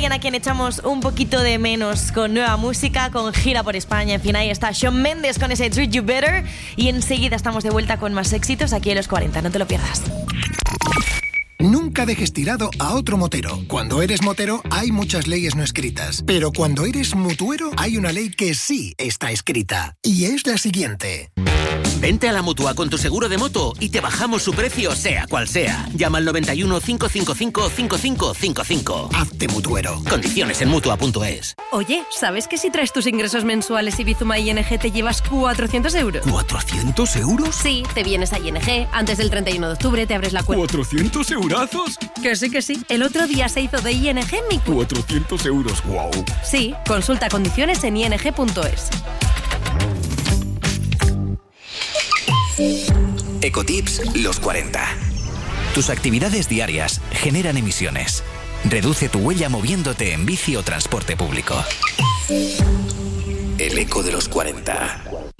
alguien a quien echamos un poquito de menos con nueva música, con gira por España. En fin, ahí está Shawn Mendes con ese Treat You Better. Y enseguida estamos de vuelta con más éxitos aquí en Los 40. No te lo pierdas. Nunca dejes tirado a otro motero. Cuando eres motero hay muchas leyes no escritas, pero cuando eres mutuero hay una ley que sí está escrita, y es la siguiente. Vente a la Mutua con tu seguro de moto y te bajamos su precio sea cual sea. Llama al 91 555 5555. Hazte mutuero. Condiciones en Mutua.es. Oye, ¿sabes que si traes tus ingresos mensuales y Bizuma ING te llevas 400 euros? ¿400 euros? Sí, te vienes a ING. Antes del 31 de octubre te abres la cuenta. ¿400 eurazos? Que sí, que sí. El otro día se hizo de ING mi cuenta. 400 euros, wow. Sí, consulta condiciones en ing.es. Ecotips Los 40. Tus actividades diarias generan emisiones. Reduce tu huella moviéndote en bici o transporte público. El eco de los 40.